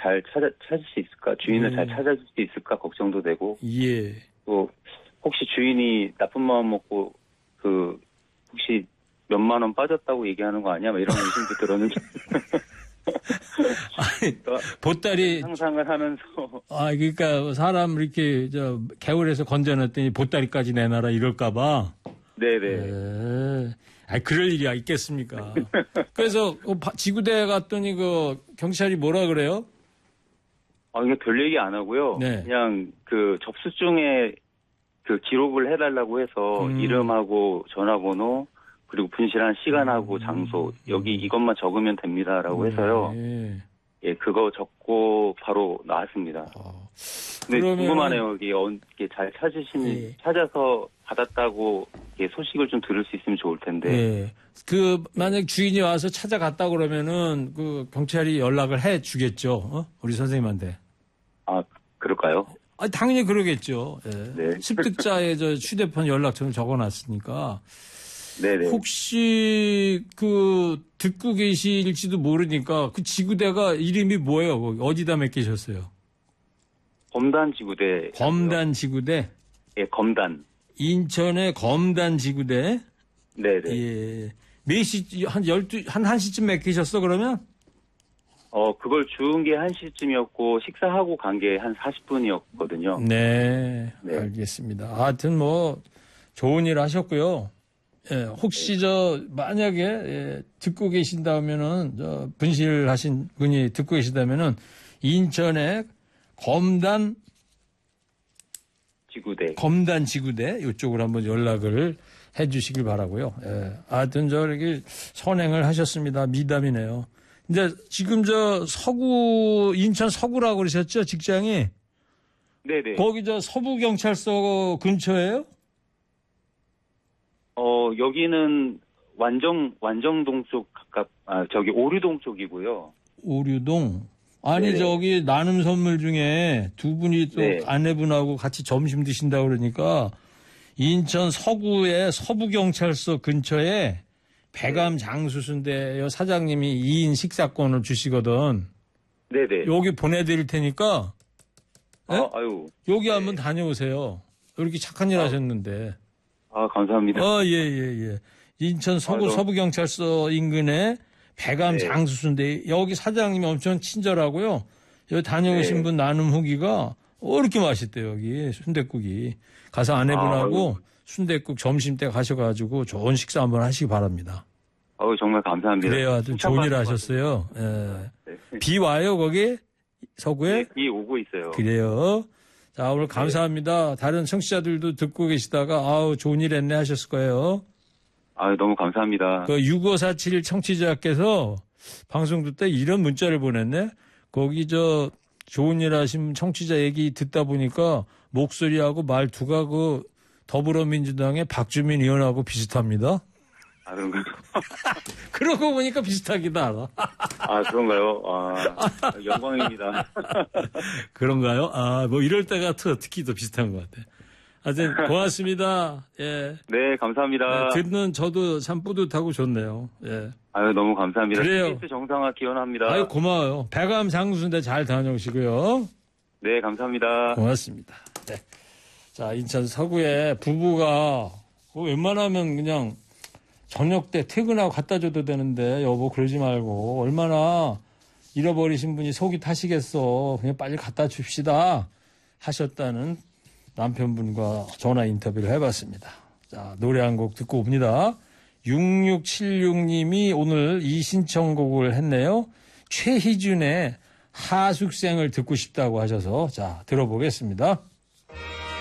잘 찾을 수 있을까? 주인을 잘 찾아줄 수 있을까? 걱정도 되고. 예. 또 혹시 주인이 나쁜 마음 먹고 혹시 몇만 원 빠졌다고 얘기하는 거 아니야? 막 이런 의심도 들었는데. 아니, 보따리 상상을 하면서. 그러니까 사람 이렇게 개울에서 건져놨더니 보따리까지 내놔라 이럴까봐. 네네. 그럴 일이 있겠습니까? 그래서 지구대에 갔더니 경찰이 뭐라 그래요? 이게 별 얘기 안 하고요. 네. 그냥 접수증에 기록을 해달라고 해서 이름하고 전화번호 그리고 분실한 시간하고 장소 여기 이것만 적으면 됩니다라고 해서요. 예, 그거 적고 바로 나왔습니다. 근데 궁금하네요. 이게 잘 찾아서 받았다고 소식을 좀 들을 수 있으면 좋을 텐데. 예. 만약 주인이 와서 찾아갔다 그러면은 경찰이 연락을 해 주겠죠. 우리 선생님한테. 그럴까요? 당연히 그러겠죠. 예. 네. 습득자의 휴대폰 연락처를 적어놨으니까. 네네. 혹시 듣고 계실지도 모르니까 지구대가 이름이 뭐예요? 어디다 맡기셨어요? 검단 지구대. 검단 지구대? 예, 검단. 인천의 검단 지구대? 네네. 예. 몇 시, 한 1시쯤 맡기셨어, 그러면? 그걸 주운 게 1시쯤이었고, 식사하고 간 게 한 40분이었거든요. 네. 알겠습니다. 하여튼 좋은 일 하셨고요. 예, 혹시 만약에 듣고 계신다면은 분실하신 분이 듣고 계시다면은 인천의 검단 지구대 이쪽으로 한번 연락을 해주시길 바라고요. 예, 하여튼 이렇게 선행을 하셨습니다. 미담이네요. 이제 지금 인천 서구라고 그러셨죠, 직장이? 네네. 거기 서부경찰서 근처예요? 여기는 완정동 쪽 오류동 쪽이고요. 오류동? 아니, 네네. 나눔 선물 중에 두 분이 또 네. 아내분하고 같이 점심 드신다고 그러니까 인천 서구의 서부경찰서 근처에 배감 장수순대 사장님이 2인 식사권을 주시거든. 네네. 여기 보내드릴 테니까. 여기 네. 한번 다녀오세요. 이렇게 착한 일 하셨는데. 감사합니다. 예. 인천 서부경찰서 인근에 배감 장수순대. 여기 사장님이 엄청 친절하고요. 여기 다녀오신 분 나눔 후기가 이렇게 맛있대요, 여기 순댓국이. 가서 아내분하고 순댓국 점심때 가셔가지고 좋은 식사 한번 하시기 바랍니다. 정말 감사합니다. 그래요. 아주 좋은 일 하셨어요. 예. 네. 비 와요, 거기? 서구에? 네, 비 오고 있어요. 그래요. 자, 오늘 감사합니다. 다른 청취자들도 듣고 계시다가, 좋은 일 했네 하셨을 거예요. 너무 감사합니다. 6547 청취자께서 방송 듣다 이런 문자를 보냈네. 거기 좋은 일 하신 청취자 얘기 듣다 보니까 목소리하고 말투가 더불어민주당의 박주민 의원하고 비슷합니다. 그런가요? 그러고 보니까 비슷하기도 하다. 그런가요? 영광입니다. 그런가요? 이럴 때가 특히 더 비슷한 것 같아. 하여튼 고맙습니다. 예. 네, 감사합니다. 듣는 저도 참 뿌듯하고 좋네요. 예. 너무 감사합니다. 그래요. KBS 정상화 기원합니다. 고마워요. 배감 장수인데 잘 다녀오시고요. 네, 감사합니다. 고맙습니다. 네. 자, 인천 서구에 부부가 웬만하면 그냥 저녁 때 퇴근하고 갖다 줘도 되는데 여보 그러지 말고 얼마나 잃어버리신 분이 속이 타시겠어. 그냥 빨리 갖다 줍시다 하셨다는 남편분과 전화 인터뷰를 해봤습니다. 자, 노래 한 곡 듣고 옵니다. 6676님이 오늘 이 신청곡을 했네요. 최희준의 하숙생을 듣고 싶다고 하셔서 자 들어보겠습니다.